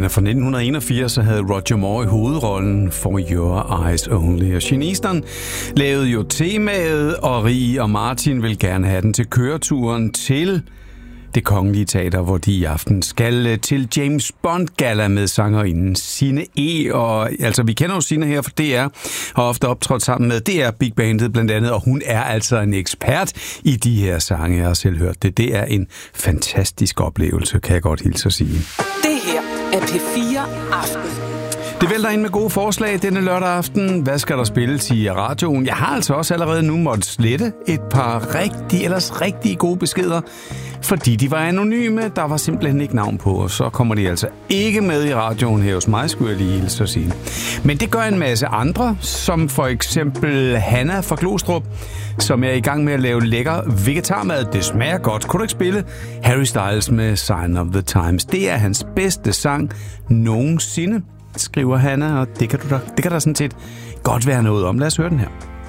fra 1981, så havde Roger Moore i hovedrollen For Your Eyes Only. Og Gene Easton lavede jo temaet, og Rie og Martin vil gerne have den til køreturen til Det Kongelige Teater, hvor de i aften skal til James Bond-galla med sangerinden Signe E. Og altså, vi kender jo Signe her fra DR, har ofte optrådt sammen med DR Big Bandet blandt andet, og hun er altså en ekspert i de her sange. Jeg har selv hørt det. Det er en fantastisk oplevelse, kan jeg godt hilse at sige. Det her er P4 Aften. Det vælter ind med gode forslag denne lørdag aften. Hvad skal der spilles i radioen? Jeg har altså også allerede nu måttet slette et par rigtig gode beskeder, fordi de var anonyme. Der var simpelthen ikke navn på, og så kommer de altså ikke med i radioen her hos mig, skulle jeg lige hilse at sige. Men det gør en masse andre, som for eksempel Hanna fra Glostrup, som er i gang med at lave lækker vegetarmad. Det smager godt. Kunne du ikke spille Harry Styles med Sign of the Times? Det er hans bedste sang nogensinde, skriver Hanna, og det kan der sådan set godt være noget om. Lad os høre den her.